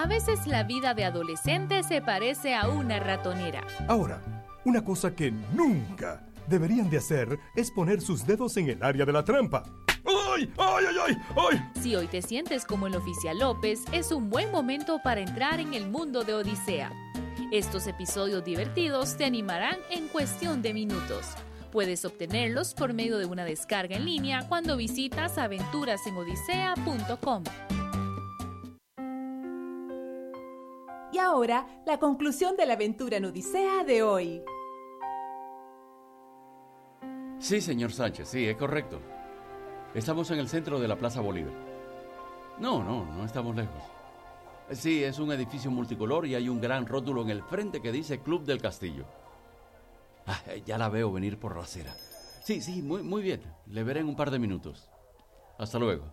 A veces la vida de adolescente se parece a una ratonera. Ahora, una cosa que nunca deberían de hacer es poner sus dedos en el área de la trampa. ¡Ay, ay, ay, ay, ay! Si hoy te sientes como el oficial López, es un buen momento para entrar en el mundo de Odisea. Estos episodios divertidos te animarán en cuestión de minutos. Puedes obtenerlos por medio de una descarga en línea cuando visitas aventurasenodisea.com. Y ahora, la conclusión de la aventura en Odisea de hoy. Sí, señor Sánchez, sí, es correcto. Estamos en el centro de la Plaza Bolívar. No estamos lejos. Sí, es un edificio multicolor y hay un gran rótulo en el frente que dice Club del Castillo. Ya la veo venir por la acera. Sí, muy bien. Le veré en un par de minutos. Hasta luego.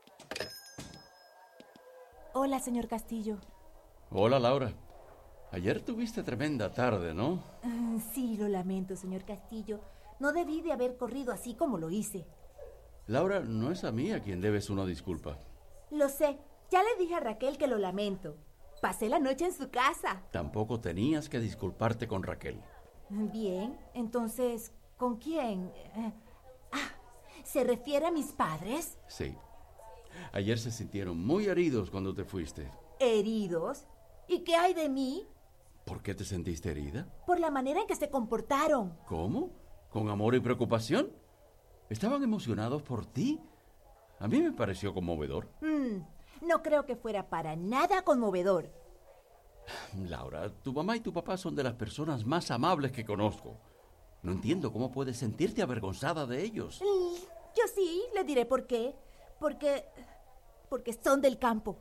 Hola, señor Castillo. Hola, Laura. Ayer tuviste tremenda tarde, ¿no? Sí, lo lamento, señor Castillo. No debí de haber corrido así como lo hice. Laura, no es a mí a quien debes una disculpa. Lo sé. Ya le dije a Raquel que lo lamento. Pasé la noche en su casa. Tampoco tenías que disculparte con Raquel. Bien, entonces, ¿con quién? ¿Se refiere a mis padres? Sí. Ayer se sintieron muy heridos cuando te fuiste. ¿Heridos? ¿Y qué hay de mí? ¿Por qué te sentiste herida? Por la manera en que se comportaron. ¿Cómo? ¿Con amor y preocupación? ¿Estaban emocionados por ti? A mí me pareció conmovedor. No creo que fuera para nada conmovedor. Laura, tu mamá y tu papá son de las personas más amables que conozco. No entiendo cómo puedes sentirte avergonzada de ellos. Yo sí, le diré por qué. Porque son del campo.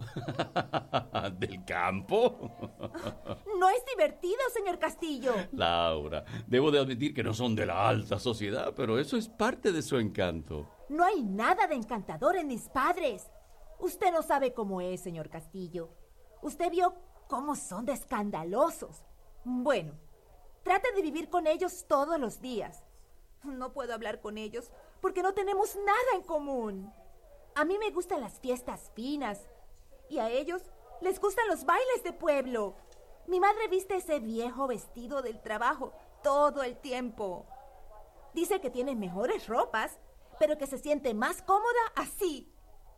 ¿Del campo? No es divertido, señor Castillo. Laura, debo de admitir que no son de la alta sociedad, pero eso es parte de su encanto. No hay nada de encantador en mis padres. Usted no sabe cómo es, señor Castillo. Usted vio cómo son de escandalosos. Bueno, trate de vivir con ellos todos los días. No puedo hablar con ellos porque no tenemos nada en común. A mí me gustan las fiestas finas y a ellos les gustan los bailes de pueblo. Mi madre viste ese viejo vestido del trabajo todo el tiempo. Dice que tiene mejores ropas, pero que se siente más cómoda así.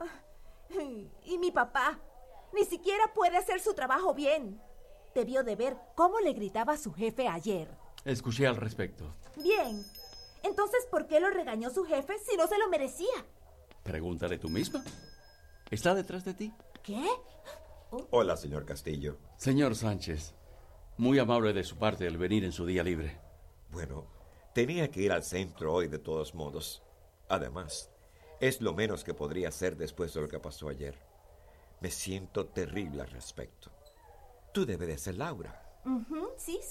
Y mi papá ni siquiera puede hacer su trabajo bien. Debió de ver cómo le gritaba a su jefe ayer. Escuché al respecto. Bien. Entonces, ¿por qué lo regañó su jefe si no se lo merecía? Pregúntale tú misma. ¿Está detrás de ti? ¿Qué? Hola, señor Castillo. Señor Sánchez, muy amable de su parte el venir en su día libre. Bueno, tenía que ir al centro hoy de todos modos. Además, es lo menos que podría hacer después de lo que pasó ayer. Me siento terrible al respecto. Tú debes de ser Laura. Sí,